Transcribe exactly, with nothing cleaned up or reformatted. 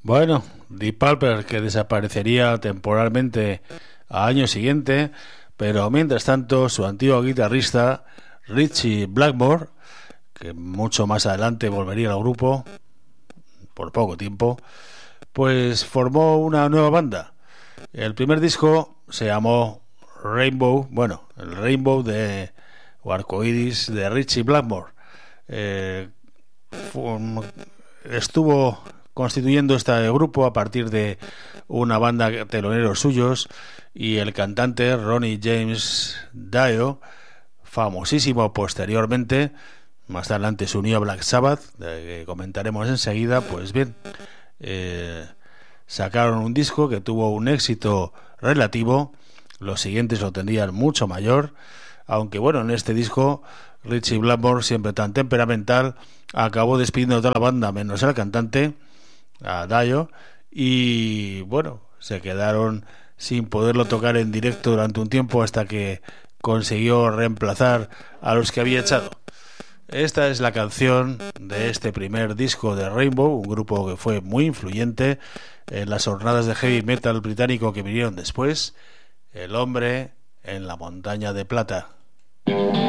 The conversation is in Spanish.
Bueno, Deep Purple, que desaparecería temporalmente al año siguiente, pero mientras tanto su antiguo guitarrista Ritchie Blackmore, que mucho más adelante volvería al grupo por poco tiempo, pues formó una nueva banda. El primer disco se llamó Rainbow, bueno, el Rainbow de o Arcoiris de Ritchie Blackmore. Eh, fue, estuvo constituyendo este grupo a partir de una banda de teloneros suyos, y el cantante Ronnie James Dio, famosísimo posteriormente, más adelante se unió a Black Sabbath, de que comentaremos enseguida. Pues bien, eh, sacaron un disco que tuvo un éxito relativo. Los siguientes lo tendrían mucho mayor, aunque bueno, en este disco Ritchie Blackmore, siempre tan temperamental, acabó despidiendo a toda la banda menos al cantante, a Dio, y bueno, se quedaron sin poderlo tocar en directo durante un tiempo hasta que consiguió reemplazar a los que había echado. Esta es la canción de este primer disco de Rainbow, un grupo que fue muy influyente en las jornadas de heavy metal británico que vinieron después, El hombre en la montaña de plata.